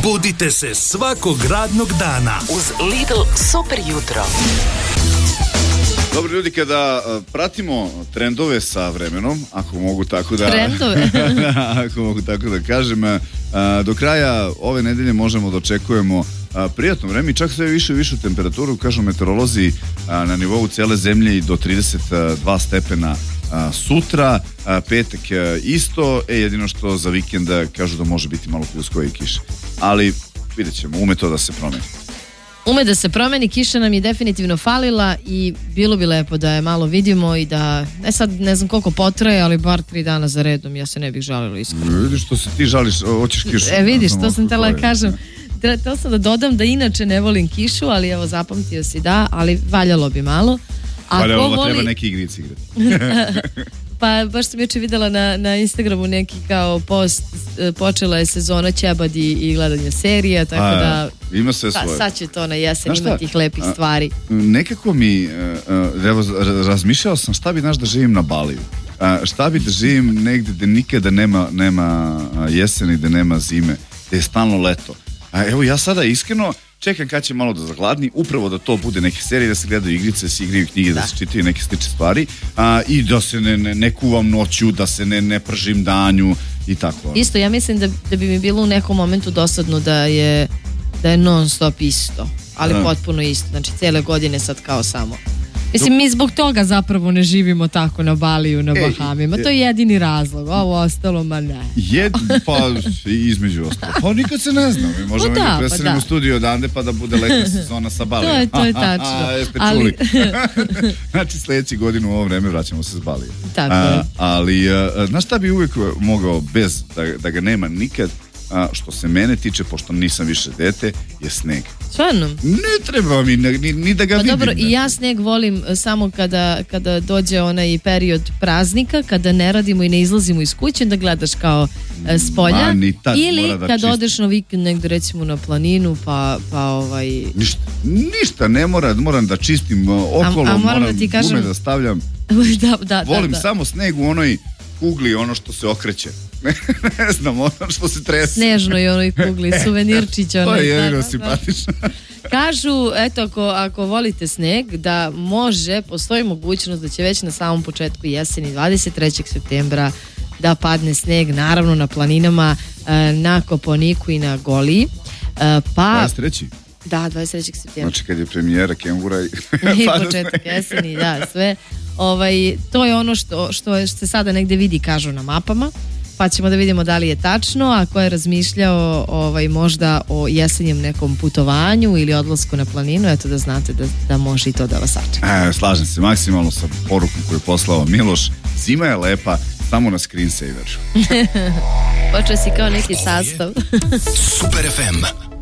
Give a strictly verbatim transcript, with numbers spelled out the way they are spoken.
Budite se svakog radnog dana uz Lidl super jutro. Dobro ljudi, kada pratimo trendove sa vremenom, ako mogu tako da trendove ako mogu tako da kažem, do kraja ove nedelje možemo da očekujemo prijatno vreme i čak sve više i višu temperaturu, kažu meteorolozi, na nivou cijele zemlje i do trideset dva stepena sutra, petak isto, e jedino što za vikenda kažu da može biti malo pljuskova i kiše, ali vidjet ćemo, ume to da se promeni. Ume da se promeni, kiša nam je definitivno falila i bilo bi lepo da je malo vidimo i da, ne sad ne znam koliko potraje, ali bar tri dana za redom, ja se ne bih žalila iskreno. Vidiš što se ti žališ, hoćeš kišu. E vidiš, to sam tela da kažem. Htela sam da dodam da inače ne volim kišu, ali evo zapamtio si da, ali valjalo bi malo. Valjalo voli... treba neki igrici igrati. Pa baš sam juče videla na, na Instagramu neki kao post, počela je sezona ćebadi i gledanja serija, tako a, da ima sve svoje. Sad će to na jesen, ima tih lepih stvari. A, nekako mi, evo, razmišljao sam šta bi znaš da živim na Baliju. A, šta bi da živim negdje gde nikada nema, nema jeseni, gde nema zime, gde je stalno leto. A evo ja sada iskreno čekam kad će malo da zagladni, upravo da to bude neke serije, da se gledaju igrice, da se igraju knjige, da, da se čitaju neke slične stvari, a, i da se ne, ne, ne kuvam noću, da se ne, ne pržim danju i tako. Isto, ja mislim da, da bi mi bilo u nekom momentu dosadno da je, da je non stop isto, ali da. Potpuno isto, znači cijele godine sad kao samo. Mislim, mi zbog toga zapravo ne živimo tako na Baliju, na Bahamima. To je jedini razlog. Ovo ostalo, ma ne. Jed, pa između ostalo. Pa nikad se ne zna. Mi možemo da preselimo pa studio odande pa da bude letna sezona sa Balija. To je, to je tačno. A, jeste čuli. Ali... znači, sljedeći godinu u ovo vreme vraćamo se s Balija. Tako je. Ali, a, znaš šta bi uvijek mogao bez da, da ga nema nikad, a, što se mene tiče, pošto nisam više dete, je sneg. Stvarno? Ne treba mi ni, ni da ga pa vidim. Dobro, i ja sneg volim samo kada, kada dođe onaj period praznika, kada ne radimo i ne izlazimo iz kuće, da gledaš kao e, s polja. Ma, ili da kad čisti. Odeš na vikend negdje recimo na planinu, pa, pa ovaj... Ništa, ništa ne mora, moram da čistim okolo, a, a moram da ti kažem... gume da stavljam. da, da, volim da, da. samo sneg u onoj kugli, ono što se okreće. Ne znam, ono što se trese. Snežno i onoj kugli, suvenirčić. Onoj, to je jedino da, simpatično. Kažu, eto, ako, ako volite sneg, da može, postoji mogućnost da će već na samom početku jeseni, dvadeset trećeg septembra, da padne sneg, naravno na planinama, na Kopaoniku i na Goliji. Pa... dvadeset treći Da, dvadeset trećeg septembra. Znači kad je premijera Kengura i, i početak jeseni, da, sve. Ovaj, to je ono što, što se sada negde vidi, kažu na mapama, pa ćemo da vidimo da li je tačno, a ko je razmišljao ovaj, možda o jesenjem nekom putovanju ili odlasku na planinu, eto da znate da, da može i to da vas sačeka. E, slažem se maksimalno sa porukom koju je poslao Miloš, zima je lepa, samo na screensaveru. Počeo si kao neki sastav. Super ef em.